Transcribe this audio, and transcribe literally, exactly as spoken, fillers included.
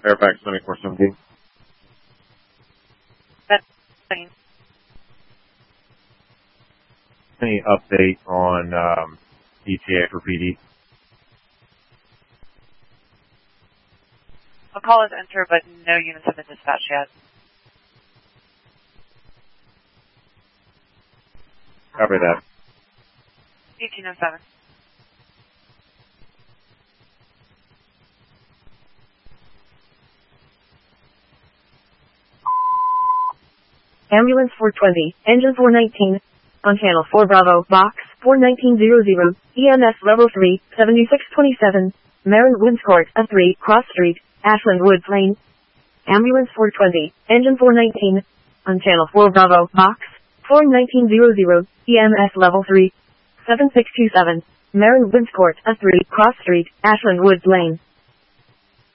Fairfax twenty-four seventeen. That's fine. Any update on um, E T A for P D? A call is entered, but no units have been dispatched yet. Copy that. eighteen oh seven. Ambulance four twenty, engine four nineteen, on channel four Bravo, box four nineteen hundred, E M S level three, seventy-six twenty-seven, Marin Woods Court, A three, Cross Street, Ashland Woods Lane. Ambulance four twenty, engine four nineteen, on channel four Bravo, box four nineteen hundred, E M S level three, seven six two seven, Marin Woods Court, A three, Cross Street, Ashland Woods Lane.